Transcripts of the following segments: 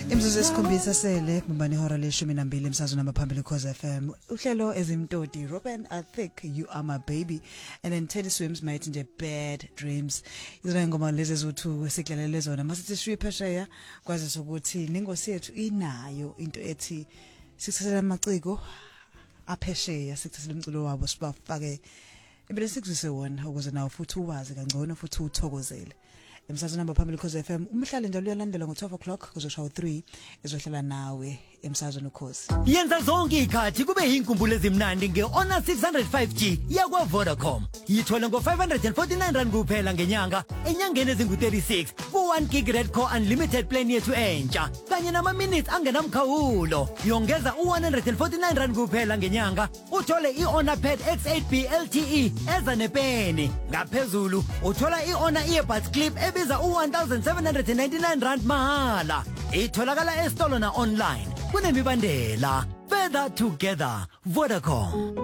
Imzuzu esikhombisa sele kumbani ihora le-12 emsazweni amaphambili Khoza FM. Uhlelo ezimtoti Robin, I think you are my baby, and then Teddy Swims might nje bad dreams. Izona ngoma lezi ezithu siklalele zona masithi shiye phesheya kwazi sokuthi nengosi yethu inayo into ethi sikuthela amaciko aphesheya, sikuthela umculo wabo sibafake ebele sikuzise wona ukuze nawo futhi uwazi kangcono futhi uthokozele. Emsazweni amaphambili Khoza FM umhlalo njalo uyalandela ngo12 o'clock kuzoshawa 3 ezohlala nawe emsazweni ukhozi. Yenza zonke ikhathi kube inkumbulo ezimnandi ngeHonor 605G yakwa Vodacom. Yithola ngo549 rand kuphela ngenyanga, enyangeni ezingu36 ku1 gig red core unlimited plan yethu entsha. Kanye nama minutes angenamkhawulo. Yongeza u149 rand kuphela ngenyanga, uthole iHonor Pad X8B LTE eza nepeni. Ngaphezulu uthola iHonor earbuds clip ebiza u1799 rand mahala. Itholakala esitolo na online. Kunemibandela. Further together. Vodacom.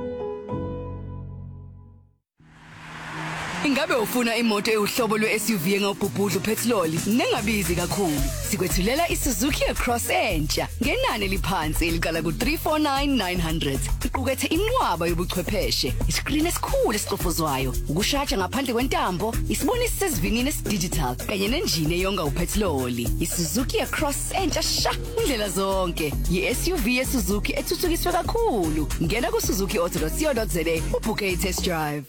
Ingabe ufuna imoto ehlobo lwe-SUV engawubhubhudla uphethiloli nengabizi kakhulu? Sikwethulela iSuzuki Cross entsha ngenani eliphansi eliqala ku349,900. Iqukethe inqwaba yobuchwepheshe, iskrini esikhulu esicofozwayo, ukushaja ngaphandle kwentambo, isibonisi sesivinini esidigital kanye nenjini eyonga uphethiloli. iSuzuki Cross entsha sha indlela zonke. Yi-SUV yeSuzuki ethuthukiswe kakhulu. Ngena ku-suzukiauto.co.za ubhuke i-test drive.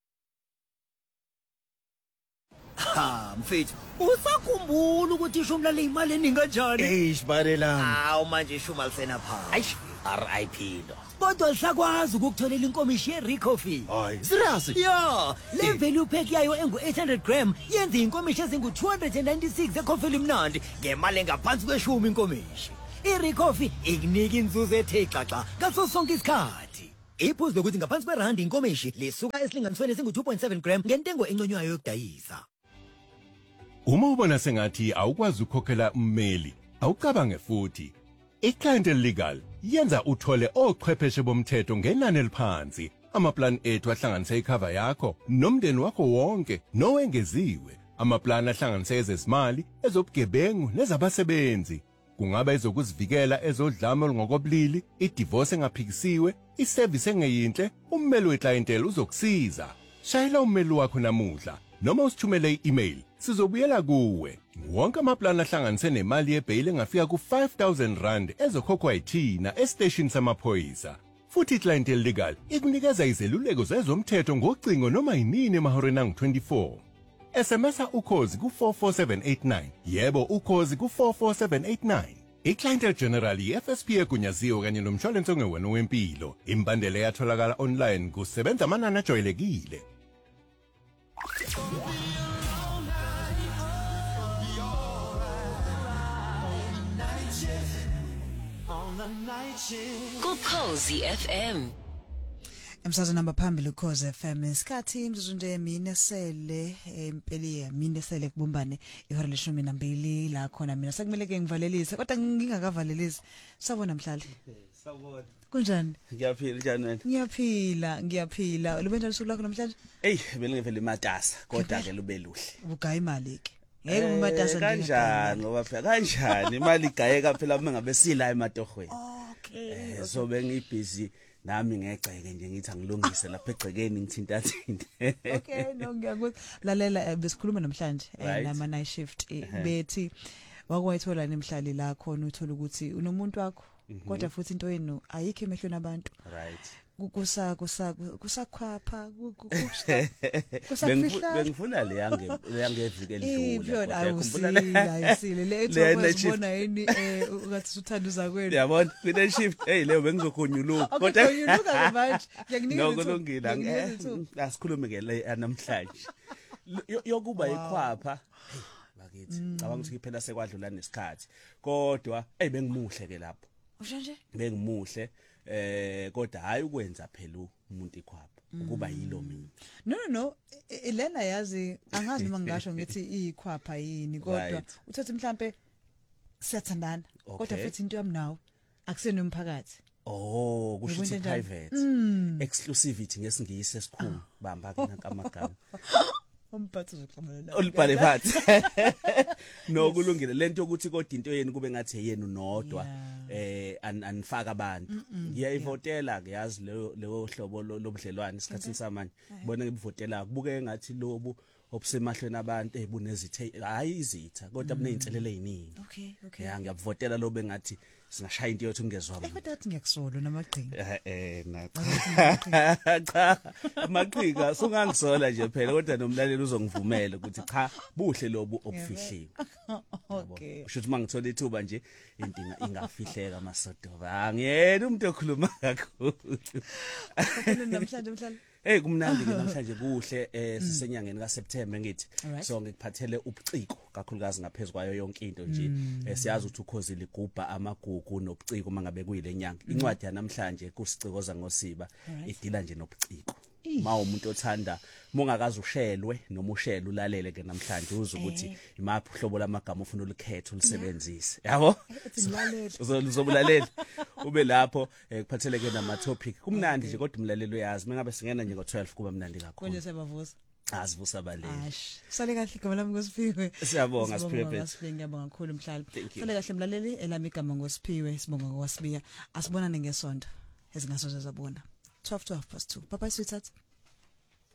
Ha, mfethu, usakhumbula ukuthi ishumi lale imali eningi kanjani? Eish barela. Hawu manje ishumi alisena phansi. Aish, RIP lo. Kodwa lisakwazi ukukutholela inkomishi ye-Rico fee. Hayi, serious? Yeah, le value pack yayo engu800 gram yenza inkomishi ezingu296 ecoffee elimnandi ngemali engaphansi kweshumi inkomishi. I-Rico fee ikunika inzuzo ethe xaxa ngaso sonke isikhathi. Iphuzu lokuthi ngaphansi kwerandi inkomishi lisuka esilinganisweni esingu2.7 gram ngentengo enconywayo yokudayisa. Uma ubona sengathi awukwazi ukukhokhela ummeli, awucabange futhi. iClient Legal yenza uthole ochwepheshe bomthetho ngenani eliphansi. Amaplan ethu ahlanganisa icover yakho nomndeni wakho wonke nowengeziwe. Amaplan ahlanganisa ezezimali, ezobugebengu nezabasebenzi. Kungaba ezokuzivikela ezodlame olungokobulili, idivorce engaphikisiwe, iservice engeyinhle, ummeli weclientele uzokusiza. Shayela ummeli wakho namuhla noma usithumele i-email. Sizobuyela kuwe. Wonke amaplan ahlanganise nemali yebail engafika ku5,000 rand ezokhokhwa yithina estation samaphoyisa. Futhi iClient Legal ikunikeza izeluleko zezomthetho ngocingo noma yinini emahoreni angu-24. SMS ukhozi ku44789. Yebo ukhozi ku44789. iClient General FSP egunyaziwe kanye nomshwalense ongewona wempilo. Imbandela yatholakala online kusebenza amanani ajwayelekile. Ukhozi FM. Emsazweni amaphambili Khoza FM isikhathi imzuzu nje eminesele empeli yaminesele kubumbane ihora le12 la khona mina sekumele ke ngivalelise kodwa ngingakavalelisi sabona mhlali Sawubona. kunjani Ngiyaphila njani wena? Ngiyaphila lubenjani usuku lakho namhlanje Belingivele imatasa kodwa ke lube luhle. Ugaya imali ke ngeke umatasa kanjani ngoba phela kanjani imali igayeka phela uma ngabe sila ematohweni. Okay. So bengibusy nami ngegceke nje ngithi angilungise lapha egcekeni ngithinta thinte. Okay, no ngiyakulalela besikhuluma namhlanje nama night shift bethi wakwayithola nemhlali la khona uthola ukuthi unomuntu wakho kodwa futhi into yenu ayikho emehlweni abantu. Right. Kusakhwapha bengifuna le yangeviki elidlule ayisile le ethokozibona yini ungathi uthanda uzakwenu yabona kune shift leyo bengizokhonyuluka kodwa khonyuluka manje ngiyakunika kulungile asikhulume ke le namhlanje yokuba ikhwapha bakithi cabanga ukuthi phela sekwadlula nesikhathi kodwa bengimuhle ke lapho ushanje bengimuhle kodwa hayi ukwenza phela umuntu ikhwapha ukuba yilo mina no lena yazi angazi noma ngisho ngithi ikhwapha yini kodwa uthathe mhlambe siyathandana kodwa futhi into yami nawe akuseni umphakathi kusho ukuthi private exclusivity ngesingisi esikhulu bamba ke amagama umphathi uzoxhumana ulibhale phansi nokulungile lento ukuthi kodwa into yeni kube ngathi yenu nodwa anifaka abantu ngiyayivotela ngiyazi leyo hlobo lobudlelwane isikhathini samanje ngibona ngibuvotela kubuke ngathi lobu obusemahlweni abantu ebunezithe hayi izitha kodwa buneyinselele eziningi okay ya ngiyavotela lobe ngathi singashaya into yethu ngezwa kodwa athi ngiyakusolo namagcina cha amaqhinga sungangisola nje phela kodwa nomlaleli uzongivumela ukuthi cha buhle lobu obufihliwe okay ushuthi mangithola ithuba nje intinga ingafihleka masodoba angiyena umuntu okhuluma kakhulu namhlanje kumnandi ke namhlanje kuhle sisenyangeni kaSeptember ngithi so ngikuphathele ubuciko kakhulukazi ngaphezulu kwayo yonke into nje siyazi ukuthi ukhozi ligubha amagugu nobuciko mangabe kuyile nyanga incwadi yanamhlanje kusicikoza ngosiba idila nje nobuciko ma umuntu othanda mongakazi ushelwe noma ushela ulalele ke namhlanje uza ukuthi imaphi uhlobo lamagama ufuna ulikhethe ulisebenzise yabo uzobulalela ube lapho kuphatheleke nama topic kumnandi nje kodwa umlaleli uyazi mengabe singena nje ngo12 kuba mnandi kakhulu konje sebavusa asivusa baleli sale kahle igama lami ngosiphiwe siyabonga Siphiwe ngiyabonga kakhulu mhlali sale kahle mlaleli elami igama ngosiphiwe sibonga ngowasibiya asibonane ngesonto ezingasoze zabona 12 past 2 bye bye sweetheart